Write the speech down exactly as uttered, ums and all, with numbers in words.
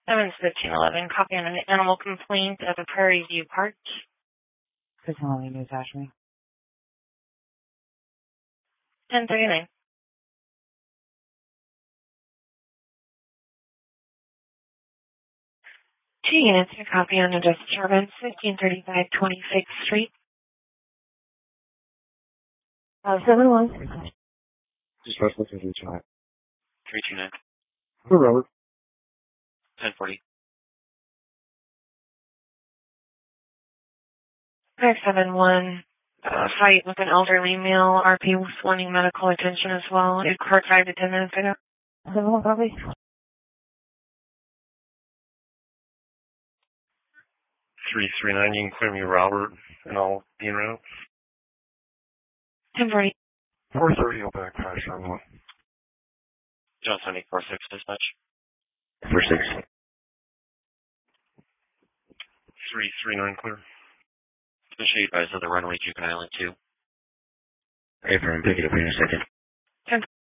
Evans fifteen eleven, copy on an animal complaint at the Prairie View Park. fifteen eleven News Ashby. ten thirty-nine. Two units, a copy on a disturbance, fifteen thirty-five twenty-sixth Street. Uh, seven one. Just rest looking for the chat. three two nine. For Robert. ten forty. five seven one, uh, fight with an elderly male. R P was wanting medical attention as well. It occurred five to ten minutes ago. seven one, copy. three three nine, you can clear me Robert, and I'll be en route. ten forty. four thirty, I'll back crash on one. John seventy four six dispatch. four six. three three nine clear. Should you advise of the runway Juke Island two. Hey, Brian, pick it up here in a second.